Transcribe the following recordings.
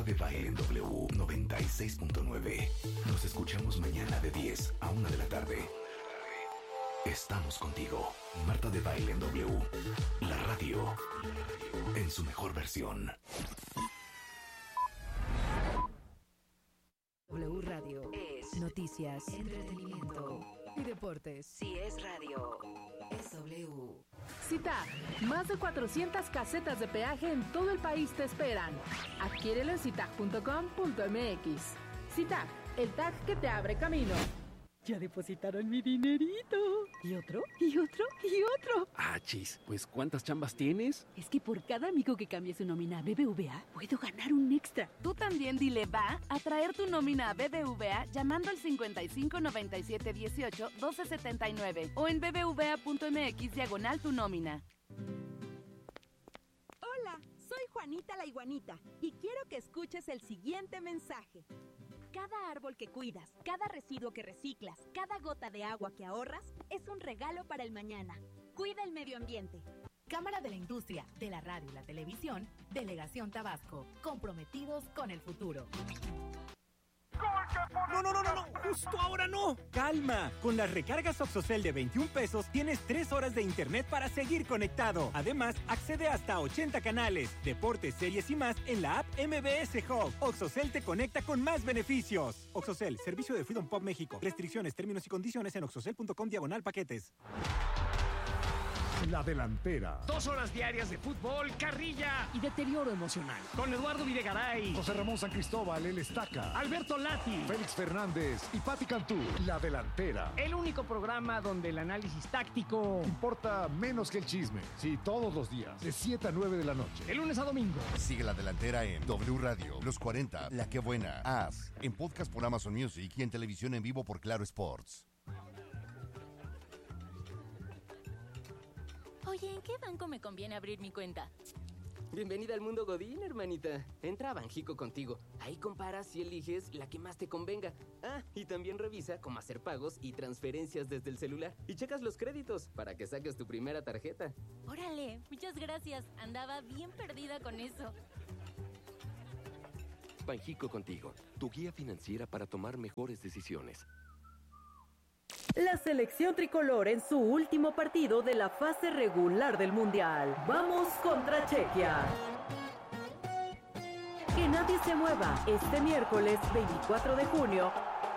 de Baile en W 96.9. Nos escuchamos mañana de 10 a 1 de la tarde. Estamos contigo. Marta de Baile en W. La radio en su mejor versión. W Radio es noticias, entretenimiento y deportes. Si es radio, es W. CITAG, más de 400 casetas de peaje en todo el país te esperan. Adquiérelo en citag.com.mx. CITAG, el tag que te abre camino. Ya depositaron mi dinerito. ¿Y otro? ¿Y otro? ¿Y otro? Ah, chis, pues ¿cuántas chambas tienes? Es que por cada amigo que cambie su nómina a BBVA, puedo ganar un extra. Tú también dile va a traer tu nómina a BBVA llamando al 55 97 18 12 79 o en bbva.mx/tu nómina. Hola, soy Juanita la Iguanita y quiero que escuches el siguiente mensaje. Cada árbol que cuidas, cada residuo que reciclas, cada gota de agua que ahorras, es un regalo para el mañana. Cuida el medio ambiente. Cámara de la Industria, de la Radio y la Televisión, Delegación Tabasco, comprometidos con el futuro. No, justo ahora no. Calma, con las recargas OXXOCEL de 21 pesos tienes 3 horas de internet para seguir conectado. Además, accede hasta 80 canales, deportes, series y más en la app MBS Hub. OXXOCEL te conecta con más beneficios. OXXOCEL, servicio de Freedom Pop México. Restricciones, términos y condiciones en oxxocel.com/paquetes. La Delantera. 2 horas diarias de fútbol, carrilla y deterioro emocional. Con Eduardo Videgaray, José Ramón San Cristóbal, el Estaca, Alberto Lati, Félix Fernández y Pati Cantú. La Delantera. El único programa donde el análisis táctico importa menos que el chisme. Sí, todos los días, de 7 a 9 de la noche. De lunes a domingo. Sigue La Delantera en W Radio, Los 40, La Que Buena, As, en podcast por Amazon Music y en televisión en vivo por Claro Sports. Oye, ¿en qué banco me conviene abrir mi cuenta? Bienvenida al mundo Godín, hermanita. Entra a Banjico Contigo. Ahí comparas y eliges la que más te convenga. Ah, y también revisa cómo hacer pagos y transferencias desde el celular. Y checas los créditos para que saques tu primera tarjeta. Órale, muchas gracias. Andaba bien perdida con eso. Banjico Contigo, tu guía financiera para tomar mejores decisiones. La selección tricolor en su último partido de la fase regular del Mundial. Vamos contra Chequia. Que nadie se mueva este miércoles 24 de junio.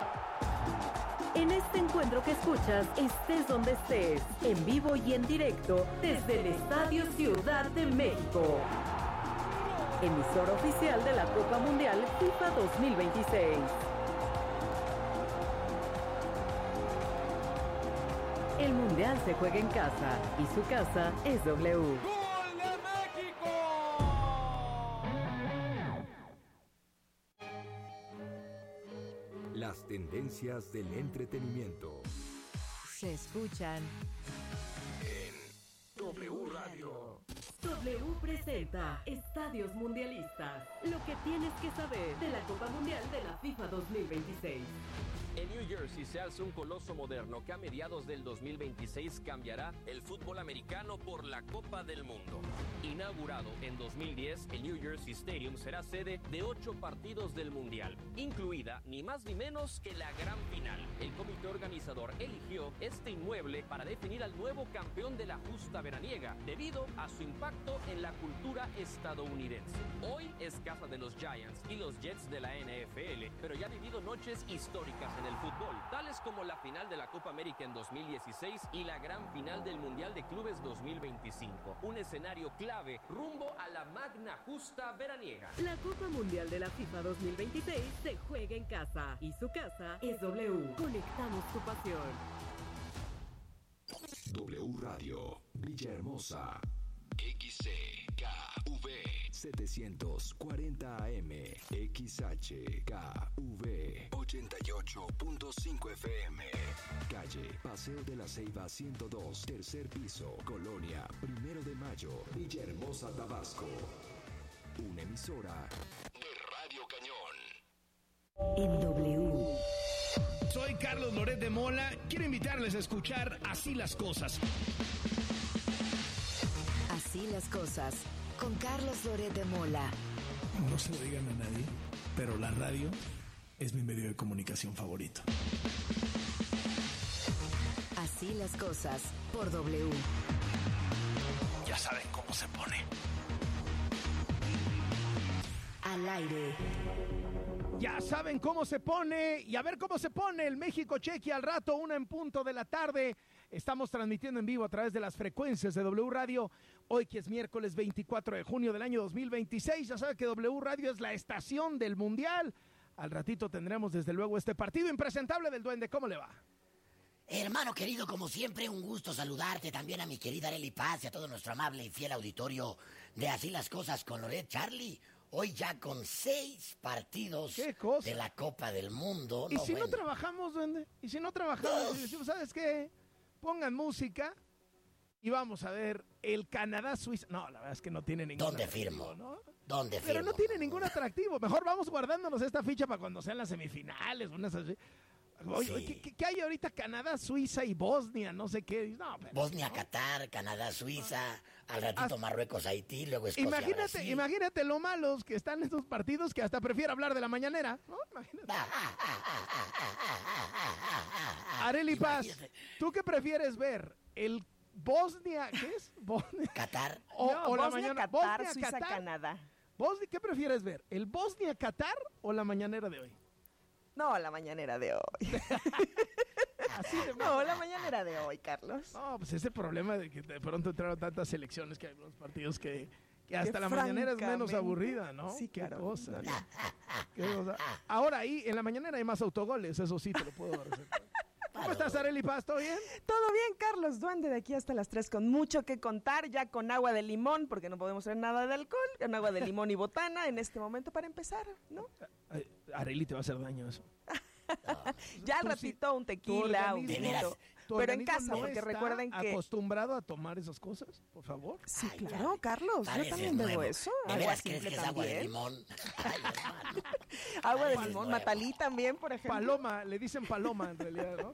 En este encuentro que escuchas, estés donde estés, en vivo y en directo, desde el Estadio Ciudad de México. Emisora oficial de la Copa Mundial FIFA 2026. El Mundial se juega en casa y su casa es W. ¡Gol de México! Las tendencias del entretenimiento se escuchan en W Radio. W presenta Estadios Mundialistas. Lo que tienes que saber de la Copa Mundial de la FIFA 2026. En New Jersey se alza un coloso moderno que a mediados del 2026 cambiará el fútbol americano por la Copa del Mundo. Inaugurado en 2010, el New Jersey Stadium será sede de 8 partidos del Mundial, incluida ni más ni menos que la gran final. El comité organizador eligió este inmueble para definir al nuevo campeón de la justa veraniega, debido a su impacto en la cultura estadounidense. Hoy es casa de los Giants y los Jets de la NFL, pero ya ha vivido noches históricas en el fútbol, tales como la final de la Copa América en 2016 y la gran final del Mundial de Clubes 2025. Un escenario clave rumbo a la magna justa veraniega. La Copa Mundial de la FIFA 2026 se juega en casa y su casa es W. Conectamos tu pasión. W Radio, Villahermosa. XCKV 740 AM, XHKV 88.5 FM. Calle Paseo de la Ceiba 102, tercer piso, Colonia, 1 de Mayo, Villahermosa, Tabasco. Una emisora de Radio Cañón. En W. Soy Carlos Loret de Mola. Quiero invitarles a escuchar Así las Cosas. Así las cosas, con Carlos Loret de Mola. No se lo digan a nadie, pero la radio es mi medio de comunicación favorito. Así las cosas por W. Ya saben cómo se pone. Al aire. Ya saben cómo se pone, y a ver cómo se pone el México-Chequia al rato, 1:00 p.m. Estamos transmitiendo en vivo a través de las frecuencias de W Radio, hoy que es miércoles 24 de junio del año 2026. Ya saben que W Radio es la estación del Mundial. Al ratito tendremos desde luego este partido impresentable del Duende. ¿Cómo le va? Hermano querido, como siempre, un gusto saludarte, también a mi querida Arely Paz y a todo nuestro amable y fiel auditorio de Así las Cosas con Loret. Charlie, hoy ya con 6 partidos de la Copa del Mundo. ¿Y si no trabajamos, Duende? ¿Y si no trabajamos? Y decimos, ¿sabes qué? Pongan música y vamos a ver el Canadá-Suiza. No, la verdad es que no tiene ningún atractivo, ¿no? ¿Dónde Pero no tiene ningún atractivo. Mejor vamos guardándonos esta ficha para cuando sean las semifinales, unas así. Oye, sí. ¿Qué hay ahorita? Canadá, Suiza y Bosnia, no sé qué. No, pero, Bosnia, Qatar, Canadá, Suiza, al ratito Marruecos, Haití, luego Escocia, Brasil. Imagínate lo malos que están estos partidos que hasta prefiero hablar de la mañanera, ¿no? Imagínate. Arely Paz, ¿tú qué prefieres ver? ¿El Bosnia, qué es? ¿Bosnia? ¿Qatar? O la Bosnia, mañana, Qatar, Bosnia, Suiza, Qatar. Canadá. ¿Qué prefieres ver? ¿El Bosnia-Qatar o la mañanera de hoy? No, la mañanera de hoy. No, la mañanera de hoy, Carlos. No, pues ese problema de que de pronto entraron tantas selecciones que hay algunos partidos que hasta la mañanera es menos aburrida, ¿no? Sí, claro. Qué cosa. Ahora ahí, en la mañanera hay más autogoles, eso sí te lo puedo recetar. ¿Cómo estás, Arely Paz? ¿Todo bien? Todo bien, Carlos Duende, de aquí hasta las 3 con mucho que contar, ya con agua de limón, porque no podemos hacer nada de alcohol, con agua de limón y botana en este momento para empezar, ¿no? Arely, te va a hacer daño eso. Ya al ratito un tequila, un vinito. Pero en casa, no porque recuerden que... ¿Acostumbrado a tomar esas cosas, por favor? Sí, claro, Carlos, yo también bebo eso. ¿De veras crees que es agua de limón? Agua de limón, Matalí también, por ejemplo. Paloma, le dicen paloma en realidad, ¿no?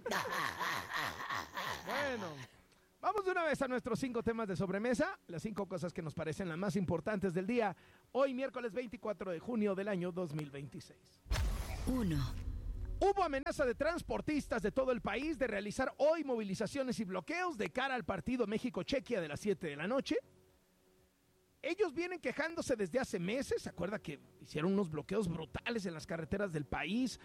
Bueno, vamos de una vez a nuestros 5 temas de sobremesa, las 5 cosas que nos parecen las más importantes del día, hoy miércoles 24 de junio del año 2026. 1. Hubo amenaza de transportistas de todo el país de realizar hoy movilizaciones y bloqueos de cara al partido México-Chequia de las 7 de la noche. Ellos vienen quejándose desde hace meses, ¿se acuerda que hicieron unos bloqueos brutales en las carreteras del país?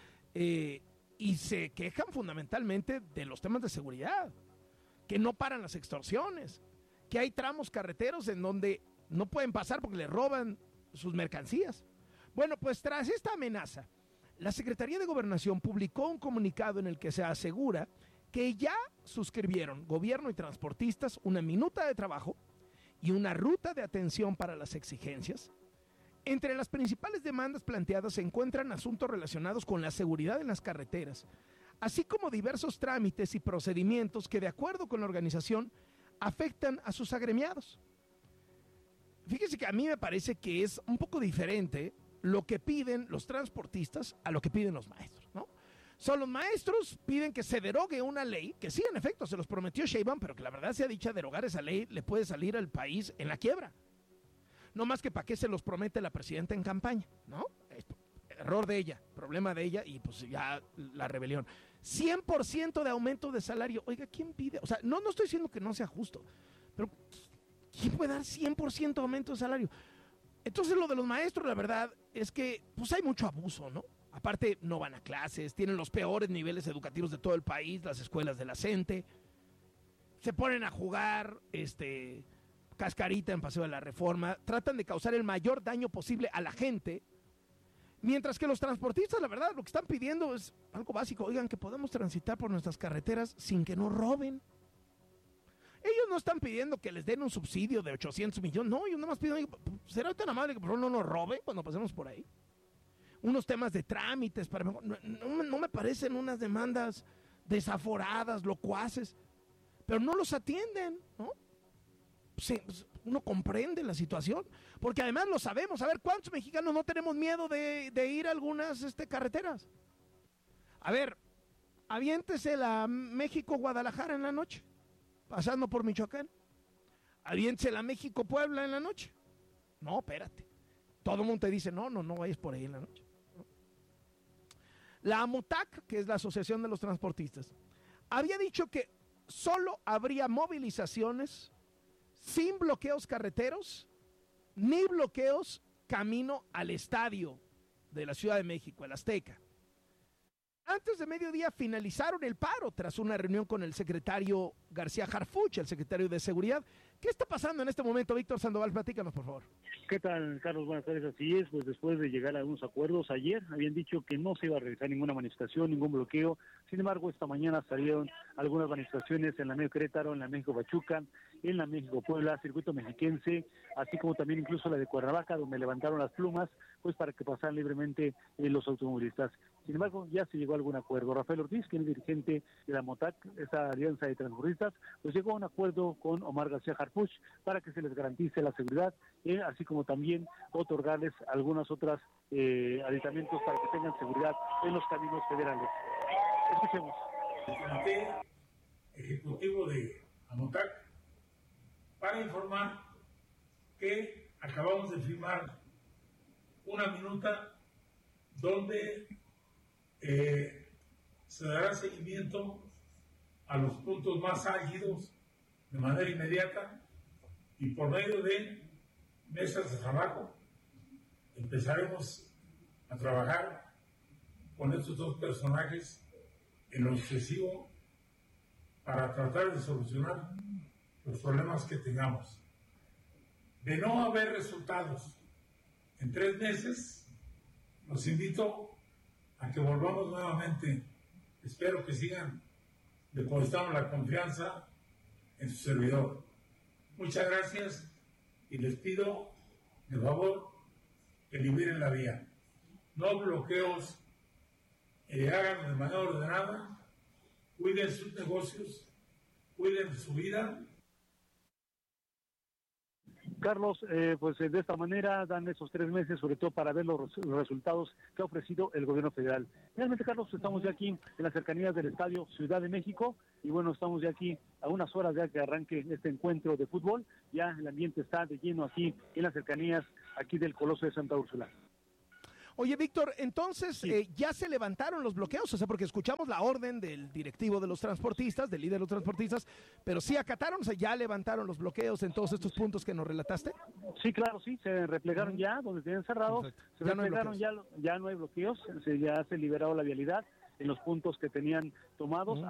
Y se quejan fundamentalmente de los temas de seguridad, que no paran las extorsiones, que hay tramos carreteros en donde no pueden pasar porque les roban sus mercancías. Bueno, pues tras esta amenaza, la Secretaría de Gobernación publicó un comunicado en el que se asegura que ya suscribieron gobierno y transportistas una minuta de trabajo y una ruta de atención para las exigencias. Entre las principales demandas planteadas se encuentran asuntos relacionados con la seguridad en las carreteras, así como diversos trámites y procedimientos que, de acuerdo con la organización, afectan a sus agremiados. Fíjese que a mí me parece que es un poco diferente lo que piden los transportistas a lo que piden los maestros, ¿no? Los maestros piden que se derogue una ley, que sí, en efecto, se los prometió Sheinbaum, pero que la verdad sea dicha, derogar esa ley le puede salir al país en la quiebra. No más que para qué se los promete la presidenta en campaña, ¿no? Error de ella, problema de ella y pues ya la rebelión. 100% de aumento de salario. Oiga, ¿quién pide? O sea, no estoy diciendo que no sea justo, pero ¿quién puede dar 100% de aumento de salario? Entonces lo de los maestros, la verdad, es que pues hay mucho abuso, ¿no? Aparte, no van a clases, tienen los peores niveles educativos de todo el país, las escuelas de la CENTE, se ponen a jugar, cascarita en Paseo de la Reforma, tratan de causar el mayor daño posible a la gente, mientras que los transportistas, la verdad, lo que están pidiendo es algo básico, oigan, que podamos transitar por nuestras carreteras sin que nos roben. Ellos no están pidiendo que les den un subsidio de 800 millones. No, ellos nada más piden, ¿será tan amable que por favor no nos robe cuando pasemos por ahí? Unos temas de trámites, para mejor, no me parecen unas demandas desaforadas, locuaces, pero no los atienden, ¿no? Uno comprende la situación, porque además lo sabemos. A ver, ¿cuántos mexicanos no tenemos miedo de ir a algunas carreteras? A ver, aviéntese la México-Guadalajara en la noche, pasando por Michoacán. Aviéntese la México-Puebla en la noche. No, espérate. todo el mundo te dice, no vayas por ahí en la noche. La AMOTAC, que es la Asociación de los Transportistas, había dicho que solo habría movilizaciones sin bloqueos carreteros ni bloqueos camino al estadio de la Ciudad de México, el Azteca. Antes de mediodía finalizaron el paro tras una reunión con el secretario García Harfuch, el secretario de Seguridad. ¿Qué está pasando en este momento, Víctor Sandoval? Platícanos, por favor. ¿Qué tal, Carlos? Buenas tardes. Así es, pues después de llegar a algunos acuerdos, ayer habían dicho que no se iba a realizar ninguna manifestación, ningún bloqueo. Sin embargo, esta mañana salieron algunas manifestaciones en la México Querétaro, en la México Pachuca, en la México Puebla, Circuito Mexiquense, así como también incluso la de Cuernavaca, donde levantaron las plumas, pues para que pasaran libremente los automovilistas. Sin embargo, ya se llegó a algún acuerdo. Rafael Ortiz, quien es dirigente de la MOTAC, esa alianza de transportistas, pues llegó a un acuerdo con Omar García Harfuch para que se les garantice la seguridad, así como también otorgarles algunas otras aditamentos para que tengan seguridad en los caminos federales. Escuchemos. El Comité Ejecutivo de AMOTAC para informar que acabamos de firmar una minuta donde se dará seguimiento a los puntos más álgidos de manera inmediata y por medio de mesas de trabajo empezaremos a trabajar con estos dos personajes en lo sucesivo para tratar de solucionar los problemas que tengamos. De no haber resultados en 3 meses, los invito a que volvamos nuevamente. Espero que sigan depositando la confianza en su servidor. Muchas gracias y les pido, de favor, que liberen la vía. No bloqueos, háganlo de manera ordenada, cuiden sus negocios, cuiden su vida. Carlos, pues de esta manera dan esos 3 meses, sobre todo para ver los resultados que ha ofrecido el gobierno federal. Realmente, Carlos, estamos ya aquí en las cercanías del Estadio Ciudad de México y bueno, estamos ya aquí a unas horas ya que arranque este encuentro de fútbol. Ya el ambiente está de lleno aquí en las cercanías aquí del Coloso de Santa Úrsula. Oye, Víctor, entonces ya se levantaron los bloqueos, o sea, porque escuchamos la orden del directivo de los transportistas, del líder de los transportistas, pero sí acataron, o sea, ya levantaron los bloqueos en todos estos puntos que nos relataste. Sí, claro, sí, se replegaron ya, donde tenían cerrado, se replegaron, ya no hay bloqueos, ya se liberó la vialidad en los puntos que tenían tomados.